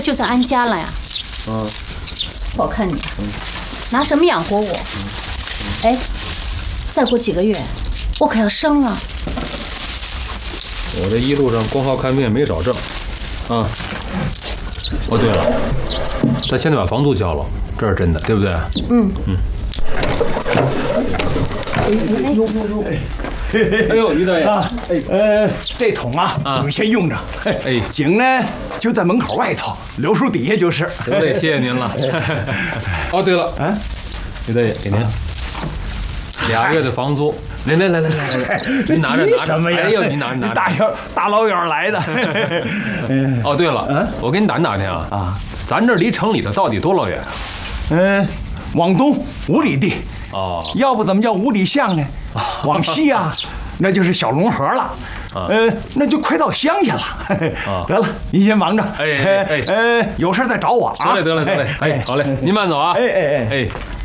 就算安家了呀。我看你拿什么养活我？哎，再过几个月，我可要生了。 我这一路上光靠看病没找证，啊。哦，对了，他现在把房租交了，这是真的，对不对？ 嗯。 哎呦，于大爷啊， 这桶啊，你们先用着。 哎， 井呢就在门口外头，柳树底下就是。 得嘞，谢谢您了。哦，对了，于大爷给您2月的房租。来，您拿着什么呀？ 哎呦，您拿着。 大老远来的。 哦，对了，我给你打听打听啊，咱这离城里头到底多老远啊？ 往东5里地。 哦， 要不怎么叫5里巷呢？往西啊，那就是小龙河了。那就快到乡下了。得了，您先忙着。有事再找我啊。 得嘞。哎，好嘞，您慢走啊。哎。